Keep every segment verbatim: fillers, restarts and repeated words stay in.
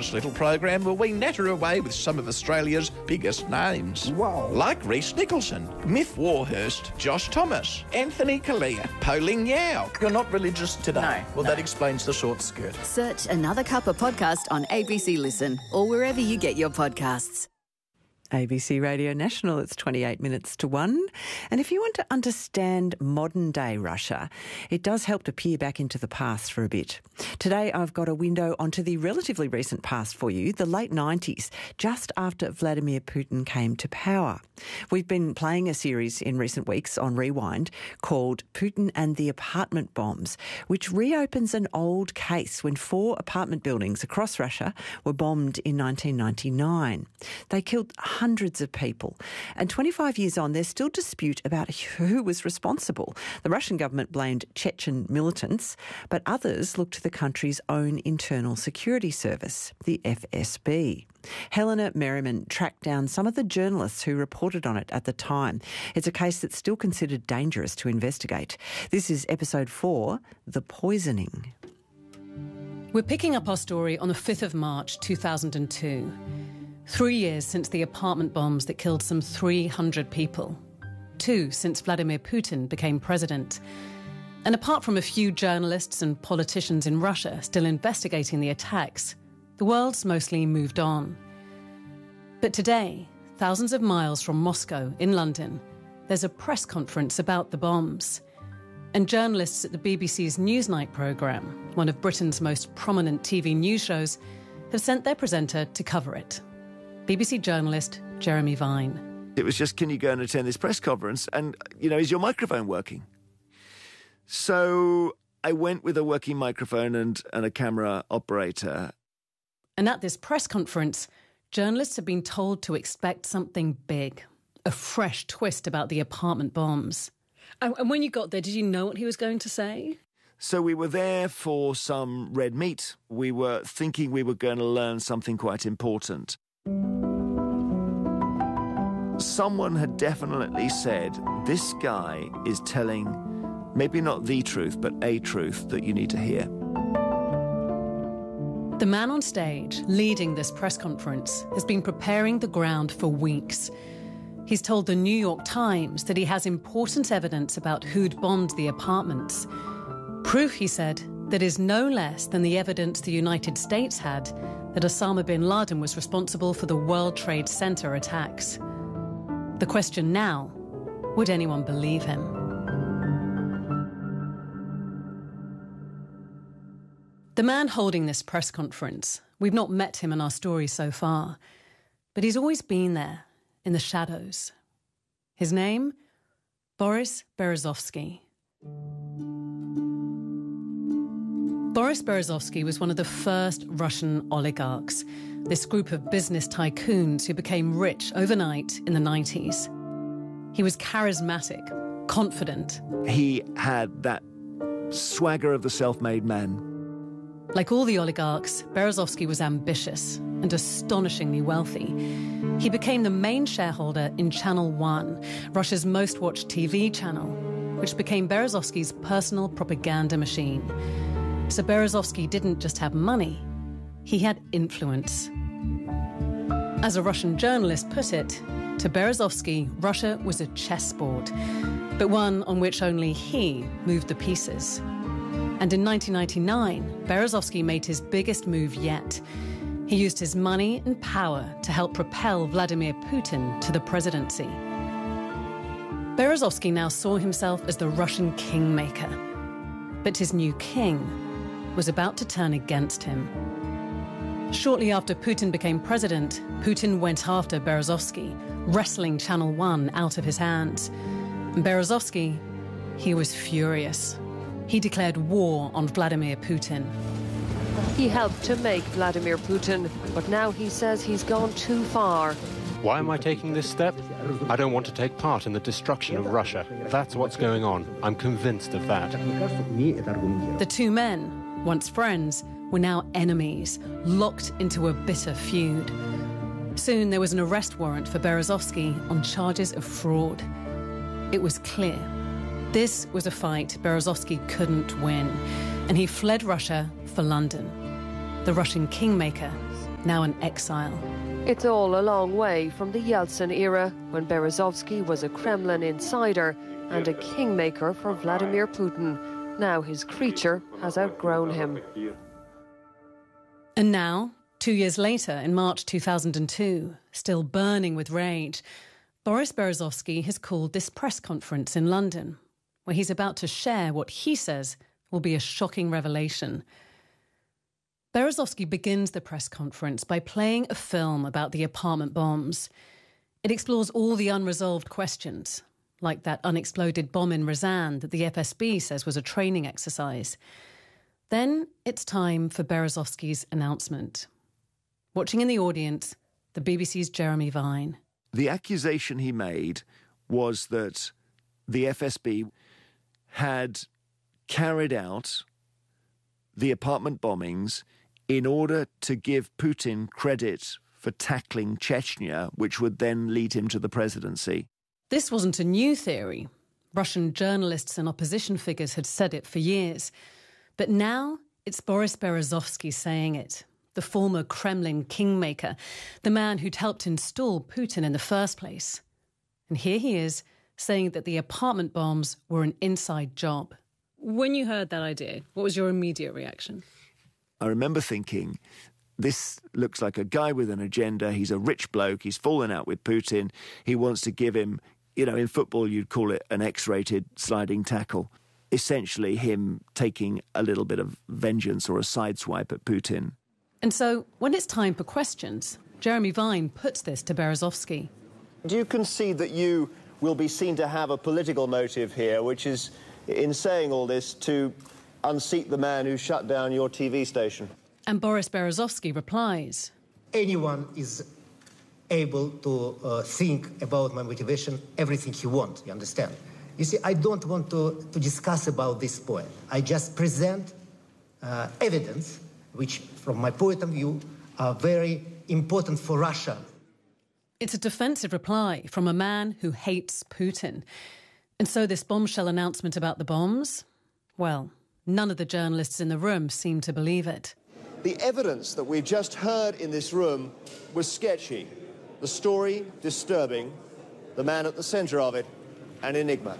this little program where we natter away with some of Australia's biggest names. Wow. Like Rhys Nicholson, Myth Warhurst, Josh Thomas, Anthony Kalia, Pauline Yao. You're not religious today? No. Well, no. that explains the short skirt. Search Another Cuppa podcast on A B C Listen or wherever you get your podcasts. A B C Radio National, it's twenty-eight minutes to one. And if you want to understand modern-day Russia, it does help to peer back into the past for a bit. Today I've got a window onto the relatively recent past for you, the late nineties, just after Vladimir Putin came to power. We've been playing a series in recent weeks on Rewind called Putin and the Apartment Bombs, which reopens an old case when four apartment buildings across Russia were bombed in nineteen ninety-nine. They killed hundreds of people. And twenty-five years on, there's still dispute about who was responsible. The Russian government blamed Chechen militants, but others looked to the country's own internal security service, the F S B. Helena Merriman tracked down some of the journalists who reported on it at the time. It's a case that's still considered dangerous to investigate. This is episode four, The Poisoning. We're picking up our story on the fifth of March two thousand two. Three years since the apartment bombs that killed some three hundred people. Two since Vladimir Putin became president. And apart from a few journalists and politicians in Russia still investigating the attacks, the world's mostly moved on. But today, thousands of miles from Moscow in London, there's a press conference about the bombs. And journalists at the B B C's Newsnight programme, one of Britain's most prominent T V news shows, have sent their presenter to cover it. B B C journalist Jeremy Vine. It was just, can you go and attend this press conference? And, you know, is your microphone working? So I went with a working microphone and, and a camera operator. And at this press conference, journalists have been told to expect something big, a fresh twist about the apartment bombs. And when you got there, did you know what he was going to say? So we were there for some red meat. We were thinking we were going to learn something quite important. Someone had definitely said, this guy is telling maybe not the truth, but a truth that you need to hear. The man on stage leading this press conference has been preparing the ground for weeks. He's told the New York Times that he has important evidence about who'd bombed the apartments. Proof, he said, that is no less than the evidence the United States had that Osama bin Laden was responsible for the World Trade Center attacks. The question now, would anyone believe him? The man holding this press conference, we've not met him in our story so far, but he's always been there, in the shadows. His name? Boris Berezovsky. Boris Berezovsky was one of the first Russian oligarchs, this group of business tycoons who became rich overnight in the nineties. He was charismatic, confident. He had that swagger of the self-made man. Like all the oligarchs, Berezovsky was ambitious and astonishingly wealthy. He became the main shareholder in Channel One, Russia's most watched T V channel, which became Berezovsky's personal propaganda machine. So Berezovsky didn't just have money, he had influence. As a Russian journalist put it, to Berezovsky, Russia was a chessboard, but one on which only he moved the pieces. And in nineteen ninety-nine, Berezovsky made his biggest move yet. He used his money and power to help propel Vladimir Putin to the presidency. Berezovsky now saw himself as the Russian kingmaker. But his new king was about to turn against him. Shortly after Putin became president, Putin went after Berezovsky, wrestling Channel One out of his hands. And Berezovsky, he was furious. He declared war on Vladimir Putin. He helped to make Vladimir Putin, but now he says he's gone too far. Why am I taking this step? I don't want to take part in the destruction of Russia. That's what's going on. I'm convinced of that. The two men, once friends, were now enemies, locked into a bitter feud. Soon there was an arrest warrant for Berezovsky on charges of fraud. It was clear this was a fight Berezovsky couldn't win, and he fled Russia for London. The Russian kingmaker now an exile. It's all a long way from the Yeltsin era, when Berezovsky was a Kremlin insider and a kingmaker for Vladimir Putin. Now his creature has outgrown him. And now, two years later, in March two thousand two, still burning with rage, Boris Berezovsky has called this press conference in London, where he's about to share what he says will be a shocking revelation. Berezovsky begins the press conference by playing a film about the apartment bombs. It explores all the unresolved questions, like that unexploded bomb in Ryazan that the F S B says was a training exercise. Then it's time for Berezovsky's announcement. Watching in the audience, the B B C's Jeremy Vine. The accusation he made was that the F S B had carried out the apartment bombings in order to give Putin credit for tackling Chechnya, which would then lead him to the presidency. This wasn't a new theory. Russian journalists and opposition figures had said it for years. But now it's Boris Berezovsky saying it, the former Kremlin kingmaker, the man who'd helped install Putin in the first place. And here he is saying that the apartment bombs were an inside job. When you heard that idea, what was your immediate reaction? I remember thinking, this looks like a guy with an agenda. He's a rich bloke. He's fallen out with Putin. He wants to give him, you know, in football you'd call it an X-rated sliding tackle. Essentially him taking a little bit of vengeance or a sideswipe at Putin. And so, when it's time for questions, Jeremy Vine puts this to Berezovsky. Do you concede that you will be seen to have a political motive here, which is, in saying all this, to unseat the man who shut down your T V station? And Boris Berezovsky replies, anyone is able to uh, think about my motivation, everything he wants, you understand? You see, I don't want to, to discuss about this point. I just present uh, evidence which, from my point of view, are very important for Russia. It's a defensive reply from a man who hates Putin. And so this bombshell announcement about the bombs? Well, none of the journalists in the room seem to believe it. The evidence that we've just heard in this room was sketchy. The story disturbing. The man at the centre of it, an enigma.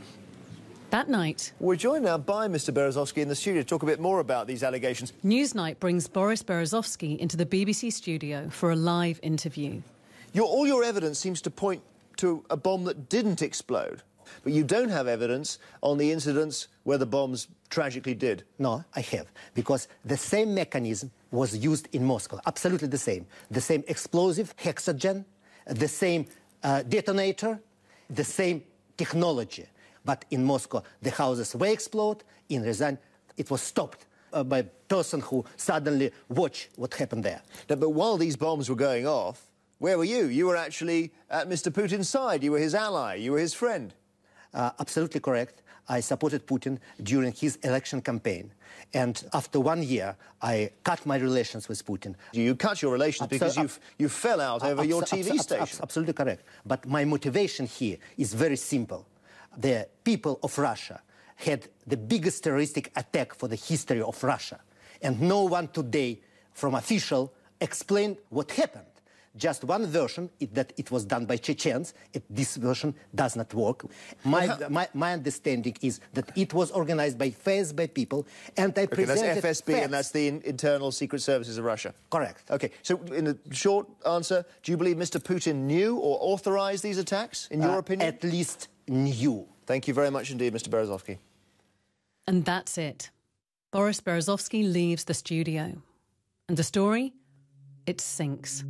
That night, we're joined now by Mister Berezovsky in the studio to talk a bit more about these allegations. Newsnight brings Boris Berezovsky into the B B C studio for a live interview. Your, all your evidence seems to point to a bomb that didn't explode, but you don't have evidence on the incidents where the bombs tragically did. No, I have, because the same mechanism was used in Moscow, absolutely the same. The same explosive, hexagen, the same uh, detonator, the same technology. But in Moscow, the houses were exploded. In Ryazan, it was stopped uh, by a person who suddenly watched what happened there. Now, but while these bombs were going off, where were you? You were actually at Mister Putin's side. You were his ally. You were his friend. Uh, absolutely correct. I supported Putin during his election campaign. And after one year, I cut my relations with Putin. You cut your relations Absol because you you fell out over your T V station. Absolutely correct. But my motivation here is very simple. The people of Russia had the biggest terroristic attack for the history of Russia. And no one today from official explained what happened. Just one version, it, that it was done by Chechens. It, this version does not work. My, well, my, my understanding is that it was organized by F S B people, and I okay, presented that's F S B, facts. And that's the in, Internal Secret Services of Russia. Correct. Okay, so in a short answer, do you believe Mister Putin knew or authorized these attacks, in your uh, opinion? At least knew. Thank you very much indeed, Mister Berezovsky. And that's it. Boris Berezovsky leaves the studio. And the story? It sinks.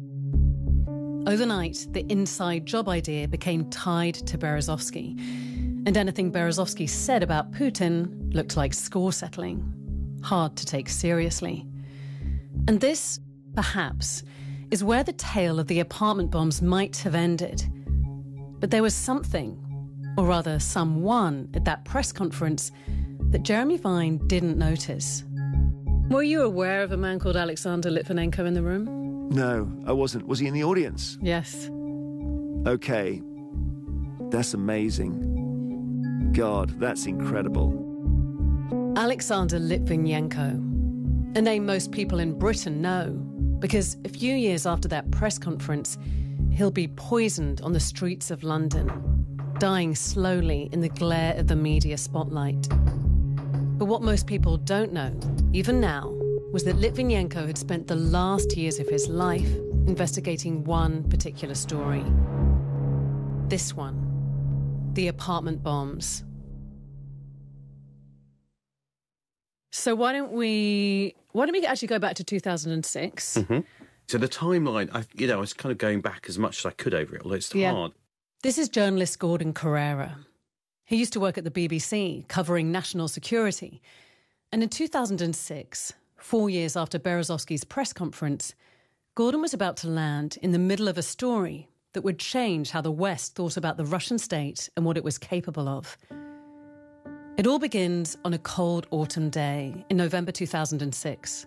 Overnight, the inside job idea became tied to Berezovsky. And anything Berezovsky said about Putin looked like score settling. Hard to take seriously. And this, perhaps, is where the tale of the apartment bombs might have ended. But there was something, or rather someone, at that press conference that Jeremy Vine didn't notice. Were you aware of a man called Alexander Litvinenko in the room? No, I wasn't. Was he in the audience? Yes. Okay. That's amazing. God, that's incredible. Alexander Litvinenko, a name most people in Britain know. because a few years after that press conference, he'll be poisoned on the streets of London, dying slowly in the glare of the media spotlight. But what most people don't know, even now, was that Litvinenko had spent the last years of his life investigating one particular story. This one, the apartment bombs. So why don't we why don't we actually go back to two thousand six? Mm-hmm. So the timeline, I, you know, I was kind of going back as much as I could over it, although it's Yeah. hard. This is journalist Gordon Carrera. He used to work at the B B C, covering national security. And in two thousand six, four years after Berezovsky's press conference, Gordon was about to land in the middle of a story that would change how the West thought about the Russian state and what it was capable of. It all begins on a cold autumn day in November two thousand six.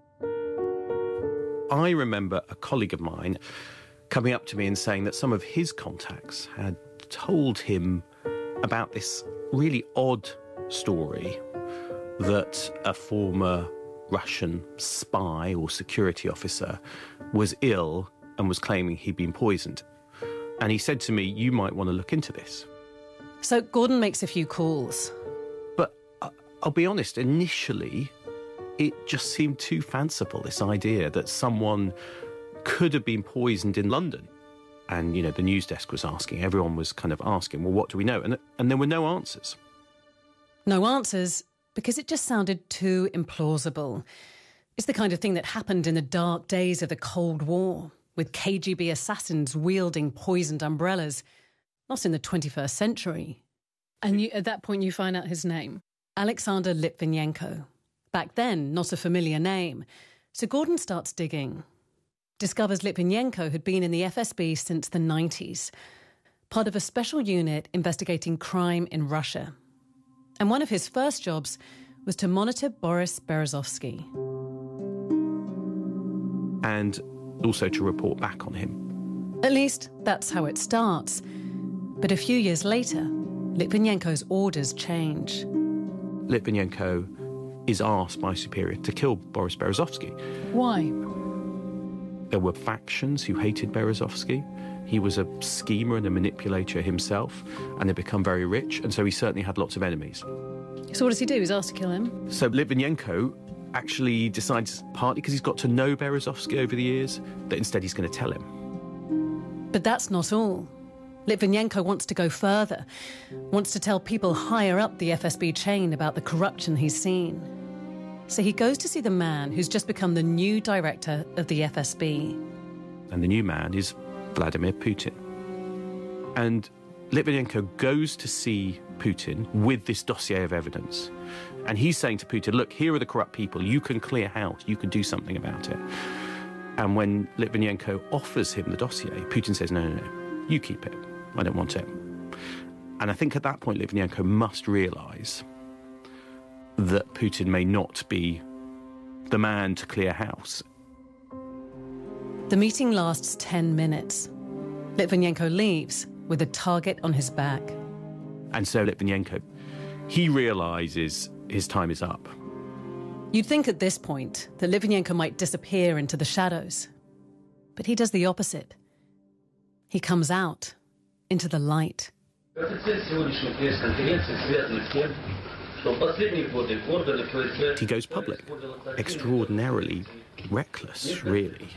I remember a colleague of mine coming up to me and saying that some of his contacts had told him about this really odd story that a former Russian spy or security officer was ill and was claiming he'd been poisoned. And he said to me, you might want to look into this. So Gordon makes a few calls. But uh, I'll be honest, initially, it just seemed too fanciful, this idea that someone could have been poisoned in London. And, you know, the news desk was asking, everyone was kind of asking, well, what do we know? And, and there were no answers. No answers, because it just sounded too implausible. It's the kind of thing that happened in the dark days of the Cold War, with K G B assassins wielding poisoned umbrellas. Not in the twenty-first century. And you, at that point you find out his name. Alexander Litvinenko. Back then, not a familiar name. So Gordon starts digging. Discovers Litvinenko had been in the F S B since the nineties, part of a special unit investigating crime in Russia. And one of his first jobs was to monitor Boris Berezovsky. And also to report back on him. At least, that's how it starts. But a few years later, Litvinenko's orders change. Litvinenko is asked by superior to kill Boris Berezovsky. Why? There were factions who hated Berezovsky. He was a schemer and a manipulator himself, and had become very rich, and so he certainly had lots of enemies. So what does he do? He's asked to kill him? So Litvinenko actually decides, partly because he's got to know Berezovsky over the years, that instead he's going to tell him. But that's not all. Litvinenko wants to go further, wants to tell people higher up the F S B chain about the corruption he's seen. So he goes to see the man who's just become the new director of the F S B. And the new man is Vladimir Putin. And Litvinenko goes to see Putin with this dossier of evidence. And he's saying to Putin, look, here are the corrupt people. You can clear house. You can do something about it. And when Litvinenko offers him the dossier, Putin says, no, no, no, you keep it. I don't want it. And I think at that point, Litvinenko must realise that Putin may not be the man to clear house. The meeting lasts ten minutes. Litvinenko leaves with a target on his back. And so Litvinenko, he realises his time is up. You'd think at this point that Litvinenko might disappear into the shadows. But he does the opposite. He comes out into the light. He goes public, extraordinarily reckless, really.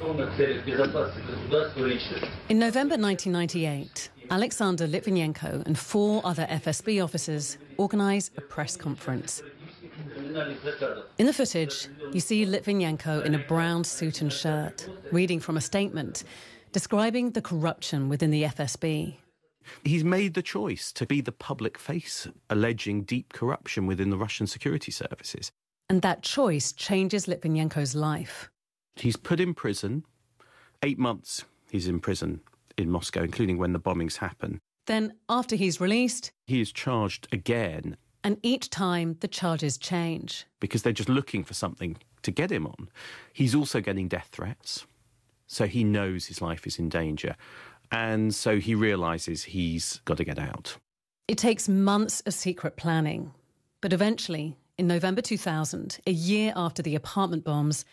In November nineteen ninety-eight, Alexander Litvinenko and four other F S B officers organise a press conference. In the footage, you see Litvinenko in a brown suit and shirt, reading from a statement describing the corruption within the F S B. He's made the choice to be the public face, alleging deep corruption within the Russian security services. And that choice changes Litvinenko's life. He's put in prison. Eight months he's in prison in Moscow, including when the bombings happen. Then, after he's released, he is charged again. And each time, the charges change. Because they're just looking for something to get him on. He's also getting death threats. So he knows his life is in danger. And so he realises he's got to get out. It takes months of secret planning. But eventually, in November two thousand, a year after the apartment bombs,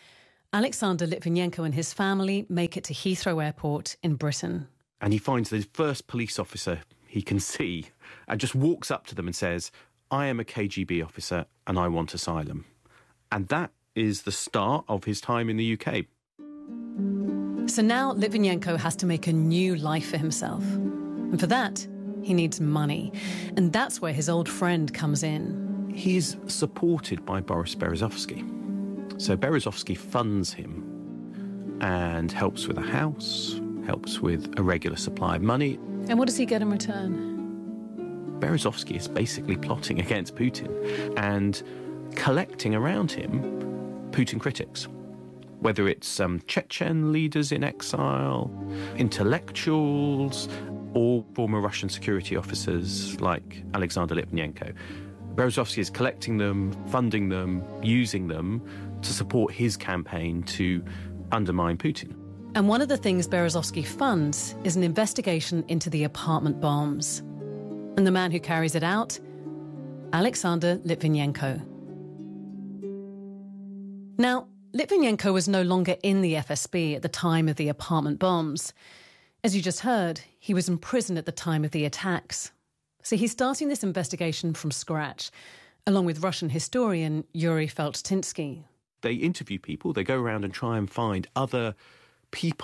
Alexander Litvinenko and his family make it to Heathrow Airport in Britain. And he finds the first police officer he can see and just walks up to them and says, I am a K G B officer and I want asylum. And that is the start of his time in the U K. So now Litvinenko has to make a new life for himself. And for that, he needs money. And that's where his old friend comes in. He's supported by Boris Berezovsky. So Berezovsky funds him and helps with a house, helps with a regular supply of money. And what does he get in return? Berezovsky is basically plotting against Putin and collecting around him Putin critics, whether it's um, Chechen leaders in exile, intellectuals, or former Russian security officers like Alexander Litvinenko. Berezovsky is collecting them, funding them, using them to support his campaign to undermine Putin. And one of the things Berezovsky funds is an investigation into the apartment bombs. And the man who carries it out? Alexander Litvinenko. Now, Litvinenko was no longer in the F S B at the time of the apartment bombs. As you just heard, he was in prison at the time of the attacks. So he's starting this investigation from scratch, along with Russian historian Yuri Felchtinsky. They interview people, they go around and try and find other people